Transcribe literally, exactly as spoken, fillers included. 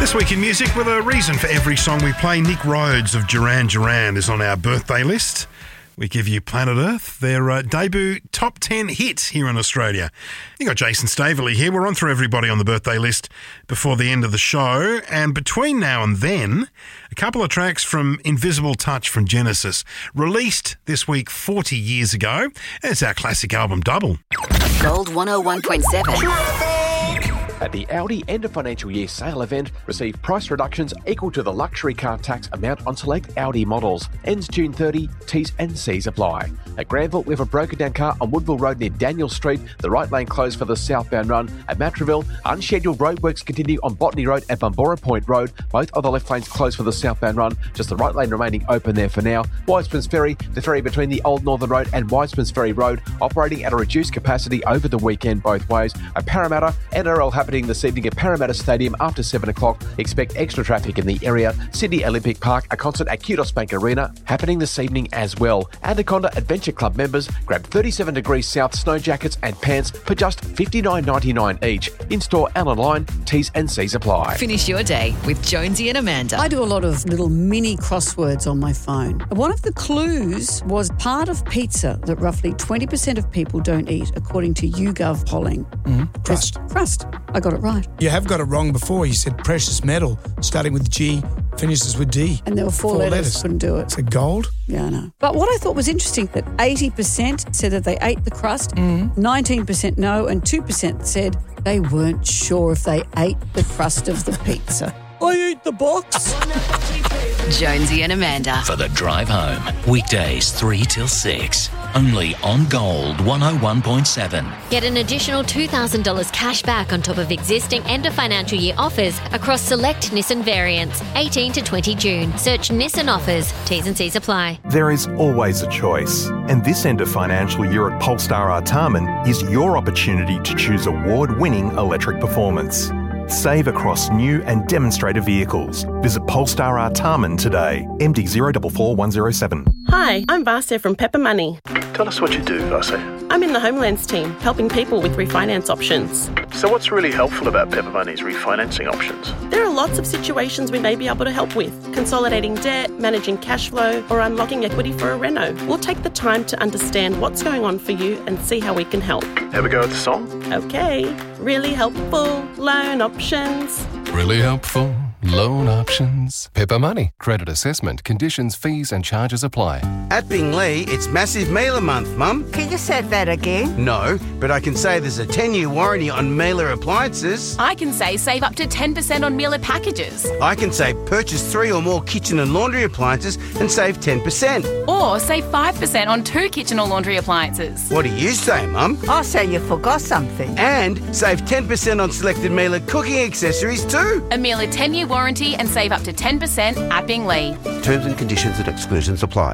This week in music, with a reason for every song we play, Nick Rhodes of Duran Duran is on our birthday list. We give you Planet Earth, their uh, debut top ten hit here in Australia. You got Jason Staveley here. We'll run through everybody on the birthday list before the end of the show. And between now and then, a couple of tracks from Invisible Touch from Genesis, released this week forty years ago. It's our classic album double. Gold one oh one point seven. At the Audi end of financial year sale event, receive price reductions equal to the luxury car tax amount on select Audi models. Ends June thirtieth, T's and C's apply. At Granville, we have a broken down car on Woodville Road near Daniel Street, the right lane closed for the southbound run. At Matraville, unscheduled roadworks continue on Botany Road and Bumbora Point Road. Both of the left lanes closed for the southbound run, just the right lane remaining open there for now. Wiseman's Ferry, the ferry between the Old Northern Road and Wiseman's Ferry Road, operating at a reduced capacity over the weekend both ways. At Parramatta, N R L happening this evening at Parramatta Stadium after seven o'clock. Expect extra traffic in the area. Sydney Olympic Park, a concert at Kudos Bank Arena happening this evening as well. Anaconda Adventure Club members grab thirty-seven degrees south snow jackets and pants for just fifty-nine ninety-nine each. In-store and online, T's and C's apply. Finish your day with Jonesy and Amanda. I do a lot of little mini crosswords on my phone. One of the clues was part of pizza that roughly twenty percent of people don't eat, according to YouGov polling. Mm-hmm. Crust. Crust. I got it right. You have got it wrong before. You said precious metal, starting with G, finishes with D. And there were four, four letters. letters. Couldn't do it. So gold? Yeah, I know. But what I thought was interesting, that eighty percent said that they ate the crust, mm. nineteen percent no, and two percent said they weren't sure if they ate the crust of the pizza. I eat the box. Jonesy and Amanda. For the drive home. Weekdays three till six. Only on Gold one oh one point seven. Get an additional two thousand dollars cash back on top of existing end of financial year offers across select Nissan variants. eighteen to twenty June. Search Nissan offers. T's and C's apply. There is always a choice. And this end of financial year at Polestar Artarmon is your opportunity to choose award-winning electric performance. Save across new and demonstrator vehicles. Visit Polestar Artarmon today. M D zero four four one zero seven. Hi, I'm Vasya from Pepper Money. Tell us what you do, Vasya. I'm in the Homelands team, helping people with refinance options. So what's really helpful about Pepper Money's refinancing options? There are lots of situations we may be able to help with. Consolidating debt, managing cash flow, or unlocking equity for a reno. We'll take the time to understand what's going on for you and see how we can help. Have a go at the song? Okay. Really helpful loan options. Really helpful loan options. Pepper Money. Credit assessment. Conditions, fees and charges apply. At Binglee, it's Massive Mailer Month, Mum. Can you say that again? No, but I can say there's a ten-year warranty on Mailer appliances. I can say save up to ten percent on Mailer packages. I can say purchase three or more kitchen and laundry appliances and save ten percent. Or save five percent on two kitchen or laundry appliances. What do you say, Mum? I say you forgot something. And save ten percent on selected Mailer cooking accessories too. A Mailer ten-year warranty and save up to ten percent at Binglee. Terms and conditions and exclusions apply.